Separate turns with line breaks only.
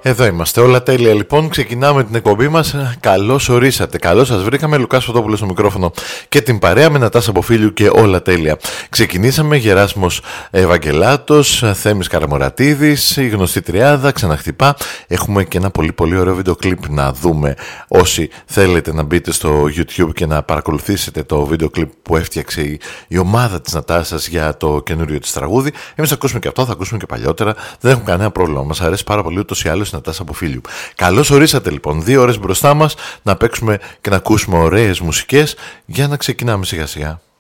Εδώ είμαστε, όλα τέλεια λοιπόν. Ξεκινάμε την εκπομπή μας. Καλώς ορίσατε. Καλώς σας βρήκαμε. Λουκάς Φωτόπουλος στο μικρόφωνο και την παρέα με Νατάσα Ποφίλιου και όλα τέλεια. Ξεκινήσαμε. Γεράσιμος Ευαγγελάτος, Θέμης Καραμορατίδης, η γνωστή τριάδα, ξαναχτυπά. Έχουμε και ένα πολύ ωραίο βίντεο κλιπ να δούμε. Όσοι θέλετε να μπείτε στο YouTube και να παρακολουθήσετε το βίντεο κλιπ που έφτιαξε η ομάδα της Νατάσας για το καινούριο της τραγούδι. Εμείς θα ακούσουμε και αυτό, θα ακούσουμε και παλιότερα. Δεν έχουμε κανένα πρόβλημα. Μας αρέσει πάρα πολύ ούτως ή άλλως η Νατάσα Ποφίλιου. Καλώς ορίσατε λοιπόν. 2 ώρες μπροστά μας να παίξουμε και να ακούσουμε ωραίες μουσικές για να ξεκινάμε σιγά σιγά.